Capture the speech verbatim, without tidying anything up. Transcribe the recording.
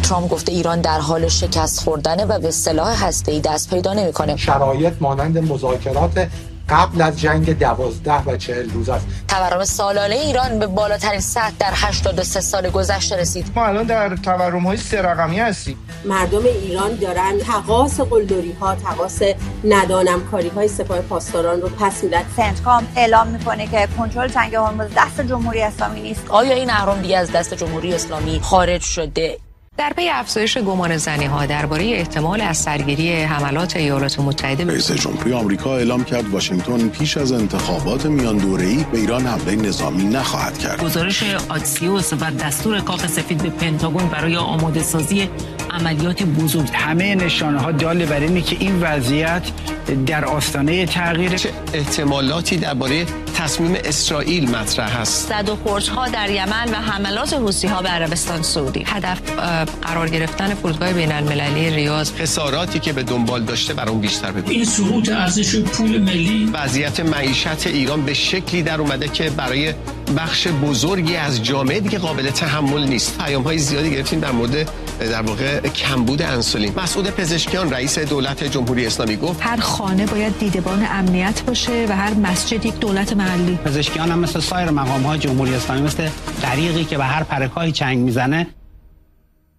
ترامپ گفته ایران در حال شکست خوردنه و به سلاح هسته‌ای دست پیدا نمی‌کنه. شرایط مانند مذاکرات قبل از جنگ دوازده و چهل روز است. تورم سالانه ایران به بالاترین سطح در هشتاد و سه سال گذشته رسید. ما الان در تورم‌های سه رقمی هستیم. مردم ایران دارن تقاص قلدری‌ها، تقاص ندانمکاری‌های سپاه پاسداران رو پس میدن. سنتکام اعلام میکنه که کنترل تنگ هرمز دست جمهوری اسلامی نیست. آیا این اهرام دیگه از دست جمهوری اسلامی خارج شده؟ در پی افزایش گمان زنی‌ها درباره احتمال از سرگیری حملات ایالات متحده، رئیس جمهوری آمریکا اعلام کرد واشنگتن پیش از انتخابات میاندوره‌ای به ایران حمله نظامی نخواهد کرد. گزارش آکسیوس و دستور کاخ سفید به پنتاگون برای آماده سازی عملیات بزرگ، همه نشانه‌ها دال بر اینه که این وضعیت در آستانه تغییر. چه احتمالاتی درباره تصمیم اسرائیل مطرح است؟ زد و خوردها در یمن و حملات حوثی‌ها به عربستان سعودی. هدف قرار گرفتن فرودگاه بین‌المللی ریاض. خساراتی که به دنبال داشته بر اون بیشتر ببینید. این سقوط ارزش پول ملی، وضعیت معیشت ایران به شکلی در اومده که برای بخش بزرگی از جامعه دیگه قابل تحمل نیست. پیام‌های زیادی گرفتیم در مورد در واقع کمبود انسولین. مسعود پزشکیان رئیس دولت جمهوری اسلامی گفت هر خانه باید دیدبان امنیت باشه و هر مسجد یک دولت محلی. پزشکیان هم مثل سایر مقام‌های جمهوری اسلامی مثل دریغی که به هر پرکای چنگ میزنه